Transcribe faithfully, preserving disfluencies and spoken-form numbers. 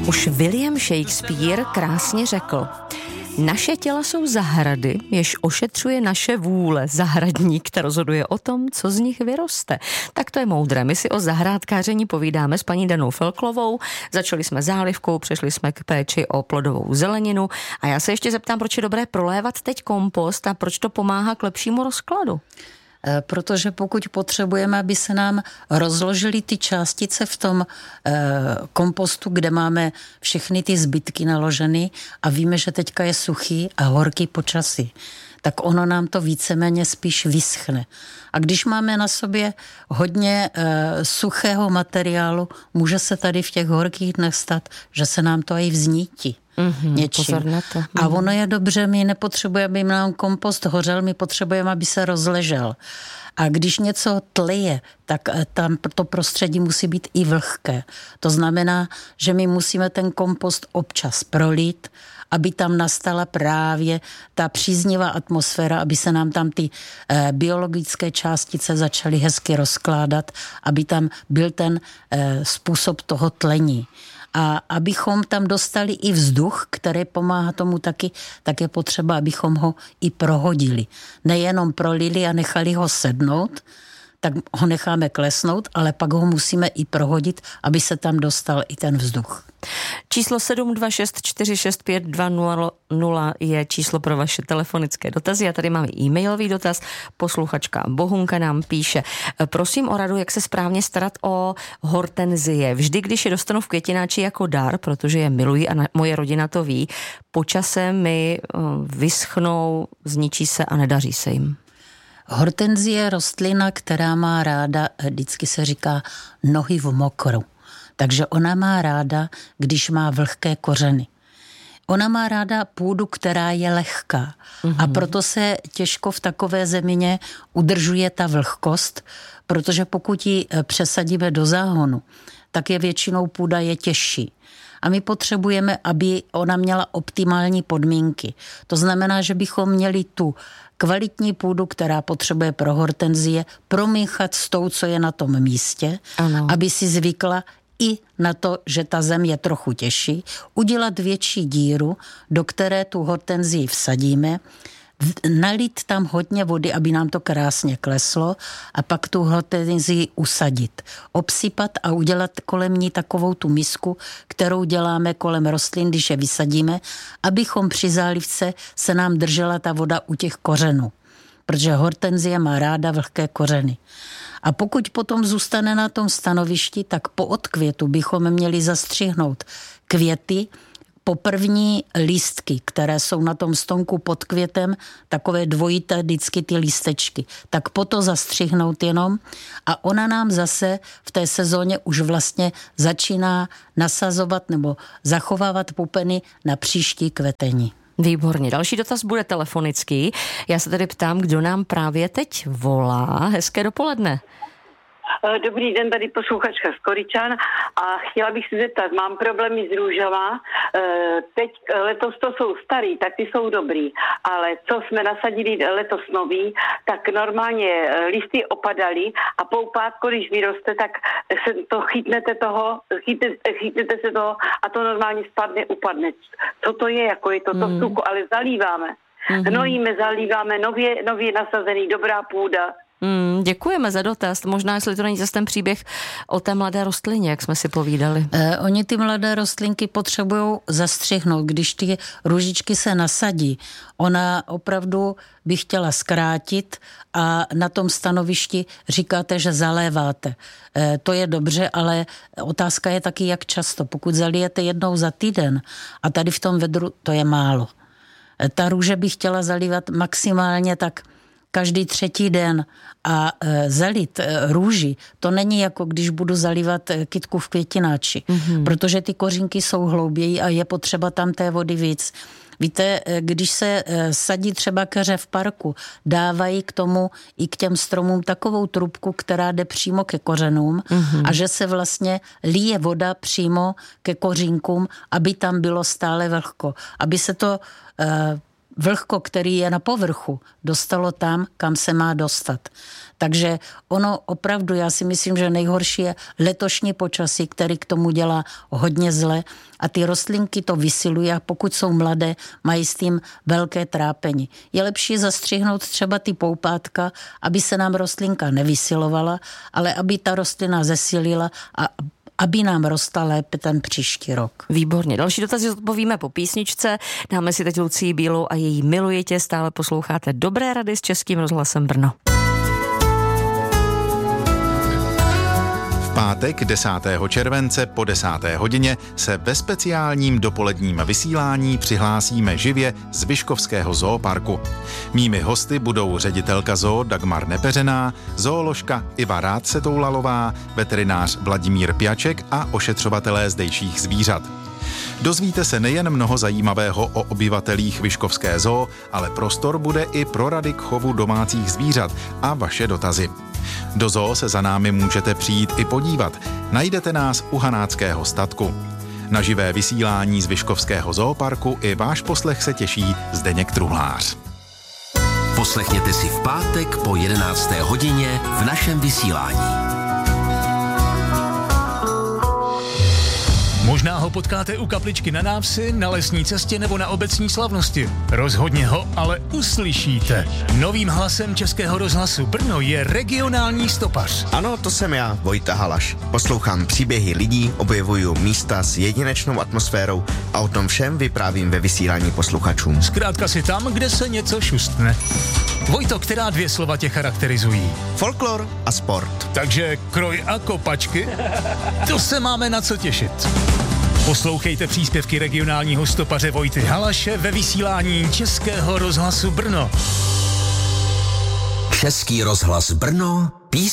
Už William Shakespeare krásně řekl: naše těla jsou zahrady, jež ošetřuje naše vůle. Zahradník, který rozhoduje o tom, co z nich vyroste. Tak to je moudré. My si o zahrádkáření povídáme s paní Danou Felklovou. Začali jsme zálivkou, přešli jsme k péči o plodovou zeleninu. A já se ještě zeptám, proč je dobré prolévat teď kompost a proč to pomáhá k lepšímu rozkladu? Protože pokud potřebujeme, aby se nám rozložily ty částice v tom e, kompostu, kde máme všechny ty zbytky naloženy a víme, že teďka je suchý a horký počasí, tak ono nám to víceméně spíš vyschne. A když máme na sobě hodně e, suchého materiálu, může se tady v těch horkých dnech stát, že se nám to i vznítí. Mm-hmm, něčím. Mm-hmm. A ono je dobře, my nepotřebujeme, aby nám kompost hořel, my potřebujeme, aby se rozležel. A když něco tleje, tak tam to prostředí musí být i vlhké. To znamená, že my musíme ten kompost občas prolít, aby tam nastala právě ta příznivá atmosféra, aby se nám tam ty eh, biologické částice začaly hezky rozkládat, aby tam byl ten eh, způsob toho tlení. A abychom tam dostali i vzduch, který pomáhá tomu taky, tak je potřeba, abychom ho i prohodili. Nejenom prolili a nechali ho sednout, tak ho necháme klesnout, ale pak ho musíme i prohodit, aby se tam dostal i ten vzduch. Číslo sedm dva šest čtyři šest pět dva nula nula je číslo pro vaše telefonické dotazy. A tady máme e-mailový dotaz. Posluchačka Bohunka nám píše: prosím o radu, jak se správně starat o hortenzie. Vždy, když je dostanu v květináči jako dar, protože je miluji a na, moje rodina to ví, po čase mi vyschnou, zničí se a nedaří se jim. Hortenzie je rostlina, která má ráda, vždycky se říká, nohy v mokru. Takže ona má ráda, když má vlhké kořeny. Ona má ráda půdu, která je lehká. Mm-hmm. A proto se těžko v takové zemině udržuje ta vlhkost, protože pokud ji přesadíme do záhonu, tak je většinou půda je těžší. A my potřebujeme, aby ona měla optimální podmínky. To znamená, že bychom měli tu kvalitní půdu, která potřebuje pro hortenzie, promíchat s tou, co je na tom místě, ano. Aby si zvykla i na to, že ta zem je trochu těžší, udělat větší díru, do které tu hortenzii vsadíme, nalít tam hodně vody, aby nám to krásně kleslo a pak tu hortenzii usadit. Obsypat a udělat kolem ní takovou tu misku, kterou děláme kolem rostlin, když je vysadíme, abychom při zálivce se nám držela ta voda u těch kořenů. Protože hortenzie má ráda vlhké kořeny. A pokud potom zůstane na tom stanovišti, tak po odkvětu bychom měli zastřihnout květy, po první lístky, které jsou na tom stonku pod květem, takové dvojité vždycky ty lístečky, tak po to zastřihnout jenom a ona nám zase v té sezóně už vlastně začíná nasazovat nebo zachovávat pupeny na příští kvetení. Výborně. Další dotaz bude telefonický. Já se tedy ptám, kdo nám právě teď volá. Hezké dopoledne. Dobrý den, tady posluchačka z Koryčan a chtěla bych se zeptat, mám problémy s růžama, teď letos to jsou starý, tak ty jsou dobrý, ale co jsme nasadili letos nový, tak normálně listy opadaly a po upádku, když vyroste, tak se to chytnete toho, chytnete, chytnete se toho a to normálně spadne, upadne. Co to je, jako je to to mm. suku, ale zalíváme. Mm-hmm. Hnojíme, zalíváme, nově, nově nasazený, dobrá půda. Mm, děkujeme za dotaz. Možná, jestli to není zase ten příběh o té mladé rostlině, jak jsme si povídali. Eh, oni ty mladé rostlinky potřebují zastřihnout. Když ty růžičky se nasadí, ona opravdu by chtěla zkrátit a na tom stanovišti říkáte, že zaléváte. Eh, to je dobře, ale otázka je taky, jak často. Pokud zalijete jednou za týden a tady v tom vedru, to je málo. Eh, ta růže by chtěla zalívat maximálně tak každý třetí den a e, zalit e, růži, to není jako když budu zalívat e, kytku v květináči, mm-hmm. protože ty kořínky jsou hlouběji a je potřeba tam té vody víc. Víte, e, když se e, sadí třeba keře v parku, dávají k tomu i k těm stromům takovou trubku, která jde přímo ke kořenům mm-hmm. a že se vlastně lije voda přímo ke kořínkům, aby tam bylo stále vlhko. Aby se to e, vlhko, který je na povrchu, dostalo tam, kam se má dostat. Takže ono opravdu, já si myslím, že nejhorší je letošní počasí, který k tomu dělá hodně zle a ty rostlinky to vysilují a pokud jsou mladé, mají s tím velké trápení. Je lepší zastřihnout třeba ty poupátka, aby se nám rostlinka nevysilovala, ale aby ta rostlina zesilila a aby nám rostla lépe ten příští rok. Výborně. Další dotazy odpovíme po písničce. Dáme si teď Lucii Bílou a její Miluji tě. Stále posloucháte Dobré rady s Českým rozhlasem Brno. V pátek desátého července po desáté hodině se ve speciálním dopoledním vysílání přihlásíme živě z Vyškovského zooparku. Mými hosty budou ředitelka zoo Dagmar Nepeřená, zooložka Iva Rádse-Toulalová, veterinář Vladimír Pjaček a ošetřovatelé zdejších zvířat. Dozvíte se nejen mnoho zajímavého o obyvatelích Vyškovské zoo, ale prostor bude i pro rady k chovu domácích zvířat a vaše dotazy. Do zoo se za námi můžete přijít i podívat. Najdete nás u Hanáckého statku. Na živé vysílání z Vyškovského zooparku i váš poslech se těší Zdeněk Truhlář. Poslechněte si v pátek po jedenácté hodině v našem vysílání. Možná ho potkáte u kapličky na návsi, na lesní cestě nebo na obecní slavnosti. Rozhodně ho ale uslyšíte. Novým hlasem Českého rozhlasu Brno je regionální stopař. Ano, to jsem já, Vojta Halaš. Poslouchám příběhy lidí, objevuju místa s jedinečnou atmosférou a o tom všem vyprávím ve vysílání posluchačům. Zkrátka si tam, kde se něco šustne. Vojto, která dvě slova tě charakterizují? Folklor a sport. Takže kroj a kopačky? To se máme na co těšit. Poslouchejte příspěvky regionálního stopaře Vojty Halaše ve vysílání Českého rozhlasu Brno. Český rozhlas Brno.